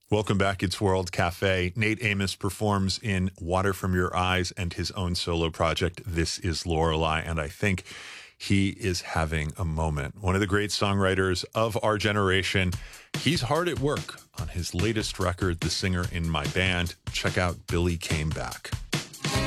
Welcome back. It's World Cafe. Nate Amos performs in Water from Your Eyes and his own solo project, This Is Lorelei. And I think he is having a moment. One of the great songwriters of our generation. He's hard at work on his latest record, The Singer in My Band. Check out Billy Came Back.